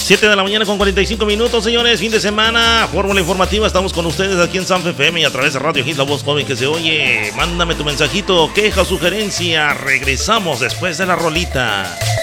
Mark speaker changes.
Speaker 1: 7 de la mañana con 45 minutos, señores. Fin de semana, fórmula informativa. Estamos con ustedes aquí en San FM y a través de Radio Hit, la voz joven que se oye. Mándame tu mensajito, queja, sugerencia. Regresamos después de la rolita.